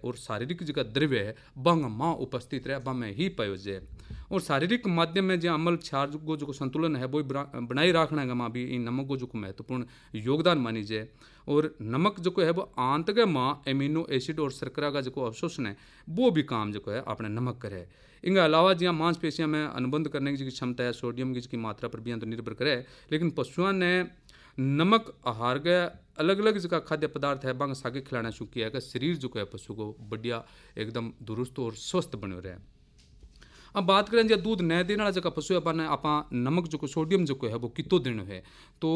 और शारीरिक जो द्रव्य है बंग माँ उपस्थित रहे बा में ही पयोजे। और शारीरिक माध्यम में जो अमल क्षार जो संतुलन है वो बनाए रखना है माँ भी इन नमक को जो महत्वपूर्ण योगदान मानी जाए। और नमक जो है वो आंतक माँ एमिनो एसिड और शर्करा का जो अवशोषण है वो भी काम जो है अपने नमक करे। इनके अलावा जहाँ मांसपेशियां में अनुबंध करने की क्षमता है सोडियम की मात्रा पर भी तो निर्भर करे। लेकिन पशुओं ने नमक आहार के अलग अलग जगह खाद्य पदार्थ है बंग सागे खिलाना शुरू किया है शरीर जो है पशु को बढ़िया एकदम दुरुस्त और स्वस्थ बने रहे। अब बात करें जो दूध न देने वाला जगह पशु है आप नमक जो सोडियम जो है वो कितो देना है तो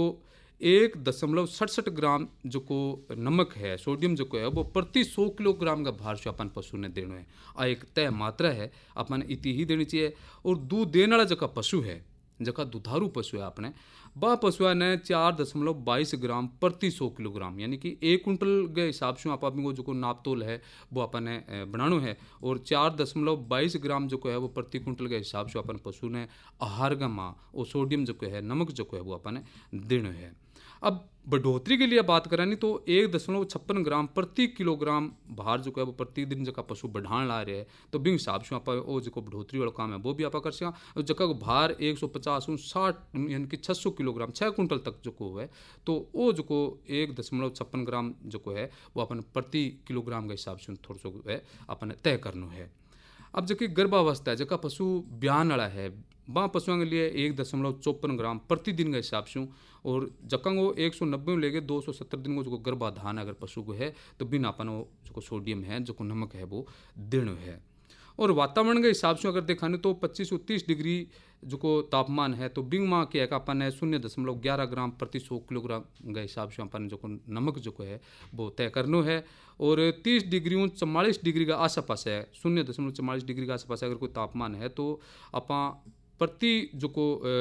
1.67 ग्राम जो को नमक है सोडियम जो है वो प्रति 100 किलोग्राम का भार से अपन पशु ने देना है। आ एक तय मात्रा है अपन इतनी ही देनी चाहिए। और दूध देने वाला जगह पशु है जगह दुधारू पशु है अपने बा पशुआ ने 4.22 ग्राम प्रति 100 किलोग्राम यानी कि 1 कुंटल के हिसाब से आप जो नापतोल है वो अपने बनानो है। और 4.22 ग्राम जो है वो प्रति कुंटल के हिसाब से अपन पशु ने आहार का माँ और सोडियम जो है नमक जो है वो अपने देना है। अब बढ़ोतरी के लिए बात करें तो 1.56 ग्राम प्रति किलोग्राम भार जो है वो प्रतिदिन जगह पशु बढ़ाने ला रहे हैं तो बिंग हिसाब से आप जो बढ़ोतरी वाला काम है वो भी आप कर सकें। और जगह भार 150 60 यानी कि 600 किलोग्राम 6 कुंटल तक जो है तो वो जो 1.56 ग्राम जो है वो अपन प्रति किलोग्राम के हिसाब से थोड़ा सा है अपन तय करना है। अब जो कि गर्भावस्था है जगह पशु ब्यान वाला है वहाँ पशुओं के लिए 1.54 ग्राम प्रतिदिन के हिसाब से। और जक्का वो 190 लेके 270 दिन को जो गर्भाधान अगर पशु को है तो बिना अपन जो सोडियम है जो नमक है वो देना है। और वातावरण के हिसाब से अगर देखा तो 25 से 30 डिग्री जो तापमान है तो बिंग माँ के अपन 0.11 ग्राम प्रति 100 किलोग्राम के हिसाब से अपन जो नमक जो है वो तय करना है। और 30 डिग्री 44 डिग्री का आस पास है 0.44 डिग्री का आस पास अगर कोई तापमान है तो अपन प्रति जो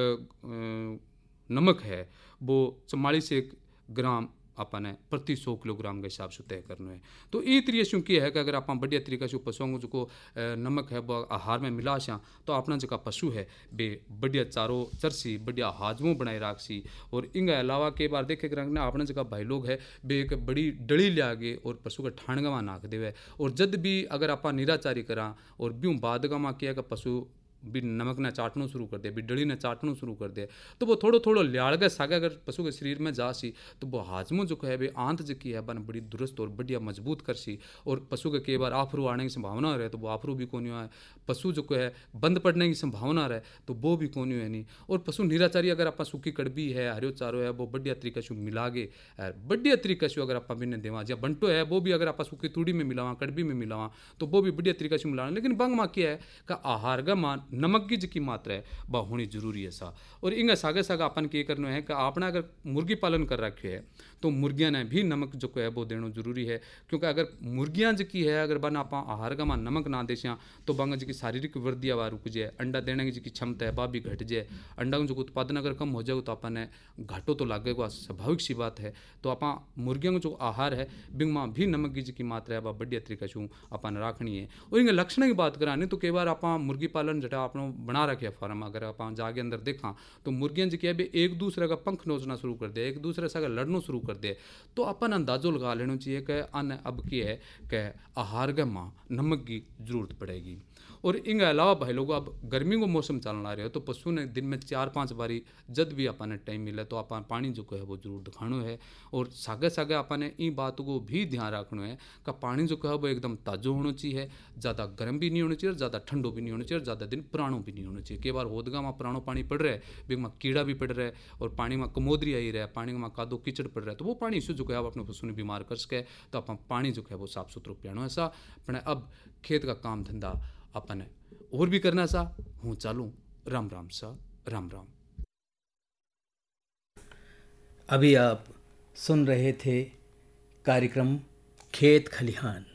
नमक है वो 44 ग्राम अपन प्रति 100 किलोग्राम के हिसाब से तय करना है। तो ये तरीके से क्या है कि अगर आप बढ़िया तरीके से पशुओं को जो नमक है वो आहार में मिला सा तो अपना जो पशु है बे बढ़िया चारों चरसी बढ़िया हाजमों बनाए राख सी। और इनके अलावा कई बार देखे रखना अपना जगह भाई लोग है बे एक बड़ी डली लिया आगे और पशु का ठाणगवा नाक देवे। और जब भी अगर आप निराचारी करा और ब्यूँ बाद गवा किया कि पशु भी नमक ने चाटना शुरू कर दे भी डली ने चाटना शुरू कर दे तो वो थोड़ो थोड़ो लियाड़ गए सागे अगर पशु के शरीर में जा सी तो वो हाजमो जो है भी आंत जो की है बन बड़ी दुरुस्त और बढ़िया मजबूत कर सी। और पशु के कई बार आफरू आने की संभावना रहे तो वो आफरू भी कौन है पशु जो है बंद पड़ने की संभावना रहे तो वो भी कौन है नहीं। और पशु निराचारी अगर आप सूखी कड़बी है हरियो चारो है वो बढ़िया तरीके से मिला के बढ़िया तरीके से अगर आप बिने देवा या बंटो है वो भी अगर आप सूखी तूड़ी में मिलावा कड़बी में मिलावा तो वो भी बढ़िया तरीके से मिलाना। लेकिन बंग मा क्या है का आहार का मान नमक की जिकी मात्रा है वह होनी जरूरी है सा। और इंगा सागे सागा अपन के करना है कि आपने अगर मुर्गी पालन कर रखे है तो मुर्गियां ने भी नमक जो है वो देना जरूरी है। क्योंकि अगर मुर्गियां जिकी है अगर बन आप आहार का मान नमक ना देसिया तो बंग जी शारीरिक वृद्धि वह रुक जाए अंडा देने की जी क्षमता है वह भी घट जाए। अंडा जो उत्पादन अगर कम हो जाए तो अपन घाटो तो लागेगा स्वाभाविक सी बात है। तो आप मुर्गियों का जो आहार है बिंग माँ भी नमक की जी मात्रा है वह बढ़िया तरीके से अपन रखनी है। और इनके लक्षण की बात करानी तो कई बार आप मुर्गी पालन जटा आप बना रखे फार्म अगर आप जाके अंदर देखा तो मुर्गियां जी क्या एक दूसरे का पंख नोचना शुरू कर दे एक दूसरे से लड़ना शुरू कर दे तो अपन अंदाजो लगा लेना चाहिए कि अन अब क्या है कि आहार का माँ नमक की जरूरत पड़ेगी। और इनके अलावा भाई लोगों अब गर्मी को मौसम चलना रहे हो तो पशु ने दिन में 4-5 बारी जब भी अपन टाइम मिले तो अपन पानी जो है वो जरूर दिखाना है। और सागे सागे अपन इन बातों को भी ध्यान रखना है कि पानी जो है वो एकदम ताजो होना चाहिए ज़्यादा गर्म भी नहीं होना चाहिए ज़्यादा ठंडो भी नहीं होना चाहिए ज़्यादा दिन पुरानो भी नहीं होना चाहिए। कई बार होदगा में पुरानो पानी पड़ रहा है बिग में कीड़ा भी पड़ रहा है और पानी में कमोदरी आई रहा है पानी में कादो कीचड़ पड़ रहा है तो वो पानी से जो है अपने पशु ने बीमार कर सके। तो अपन पानी जो है वो साफ सुथरा पियानो ऐसा अपने अब खेत का काम धंधा अपन और भी करना सा हूँ चालू राम राम सा राम राम। अभी आप सुन रहे थे कार्यक्रम खेत खलिहान